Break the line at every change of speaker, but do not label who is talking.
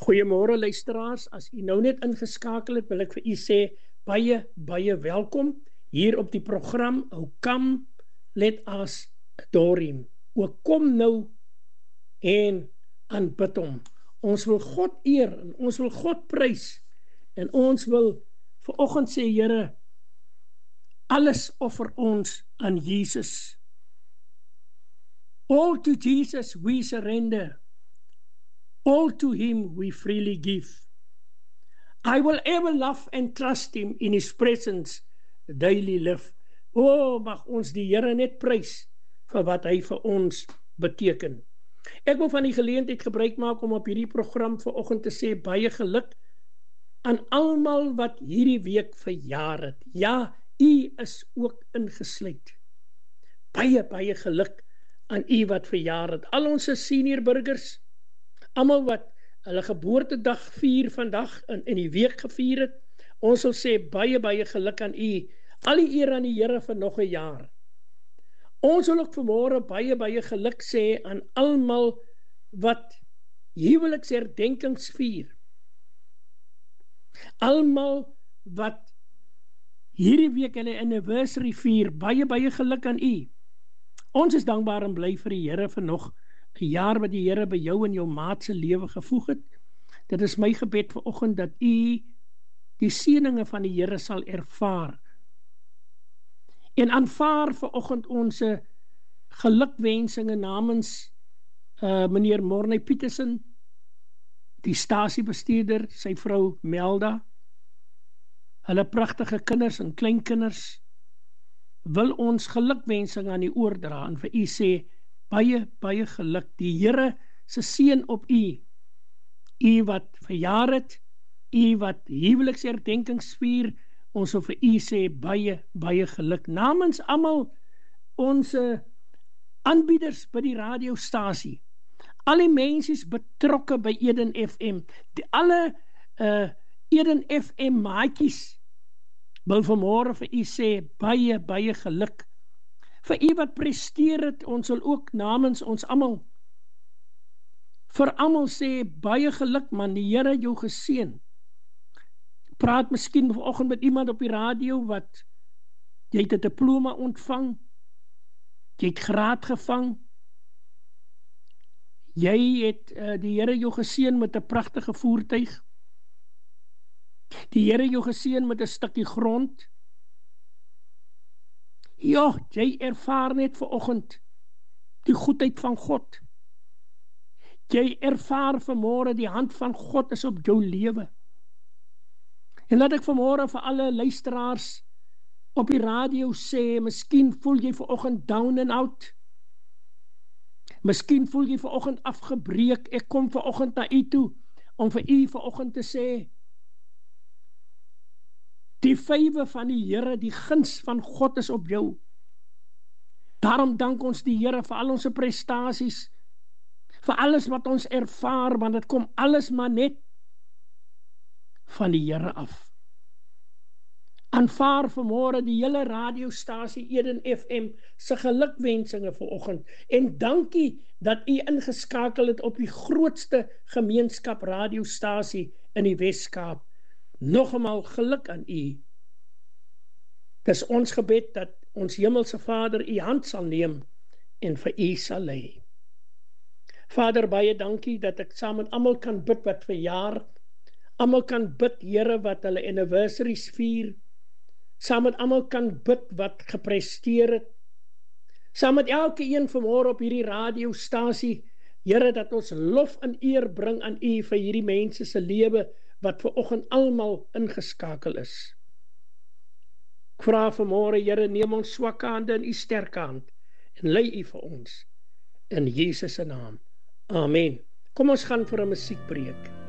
Goeiemôre luisteraars, as u nou net ingeskakel het, wil ek vir u sê, baie welkom hier op die program, O Come, Let Us Adore Him. O kom nou en aanbid hom. Ons wil God eer, en ons wil God prys, en ons wil vanoggend sê, Here, alles offer ons aan Jesus. All to Jesus we surrender. All to him we freely give. I will ever love and trust him in his presence daily live. Mag ons die Here net prys vir wat hy vir ons beteken. Ek wil van die geleentheid gebruik maak om op hierdie program vanoggend te sê baie geluk aan almal wat hierdie week verjaar het. Ja, u is ook ingesluit. Baie geluk aan u wat verjaar het. Al ons senior burgers, almal wat hulle geboortedag vier vandag in die week gevier het, ons wil sê baie geluk aan u, al die eer aan die Here vir nog 'n jaar. Ons wil ook vanmôre baie geluk sê aan almal wat huweliksherdenkings vier. Almal wat hierdie week hulle anniversary vier, baie geluk aan u. Ons is dankbaar en bly vir die Here vir nog 'n jaar wat die Here by jou en jou maat se lewe gevoeg het. Dit is my gebed vanoggend dat u die seëninge van die Here sal ervaar. En aanvaar vanoggend ons gelukwensinge namens meneer Morney Petersen, die stasiebestuurder, sy vrou Melda, hulle pragtige kinders en kleinkinders, wil ons gelukwensing aan u oordra en vir u sê baie geluk. Die Here se seën op u, u wat verjaar het, u wat huweliksherdenkings vier, ons wil vir u sê baie geluk. Namens almal ons aanbieders by die radiostasie, al die mense betrokke by Eden FM, alle Eden FM maatjies, wil vanmôre vir u sê baie geluk. Vir u wat presteer het, ons wil ook namens ons almal, vir almal sê baie geluk man, die Here jou geseën. Praat miskien vanoggend met iemand op die radio wat, jy het 'n diploma ontvang, jy het graad gevang, jy het die Here jou geseën met 'n pragtige voertuig, die Here jou geseën met 'n stukkie grond. Ja, jy ervaar net vanoggend die goedheid van God. Jy ervaar vanmôre die hand van God is op jou lewe. En laat ek vanmôre vir alle luisteraars op die radio sê, miskien voel jy vanoggend down and out. Miskien voel jy vanoggend afgebreek. Ek kom vanoggend na u toe om vir u vanoggend te sê, die vywe van die Here, die guns van God is op jou. Daarom dank ons die Here vir al ons prestasies, vir alles wat ons ervaar, want dit kom alles maar net van die Here af. Aanvaar vanmôre die hele radiostasie Eden FM se gelukwensinge vanoggend en dankie dat u ingeskakel het op die grootste gemeenskap radiostasie in die Wes-Kaap. Nog eenmaal geluk aan u. Dis ons gebed dat ons hemelse Vader u hand sal neem en vir u sal lei. Vader, baie dankie dat ek saam met almal kan bid wat verjaar, almal kan bid, Here, wat hulle anniversaries vier, saam met almal kan bid wat gepresteer het, saam met elke een vanmôre op hierdie radiostasie, Here, dat ons lof en eer bring aan u vir hierdie mense se lewe wat vanoggend almal ingeskakel is. Ek vra vanmôre, Here, neem ons swakke hande in u sterke hand en lei u vir ons in Jesus se naam. Amen. Kom ons gaan vir 'n musiekbreek.